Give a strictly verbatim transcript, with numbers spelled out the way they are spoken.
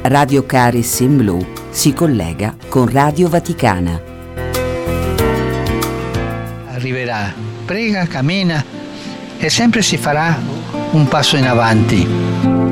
Radio Caris in Blu si collega con Radio Vaticana. Arriverà, prega, cammina e sempre si farà un passo in avanti.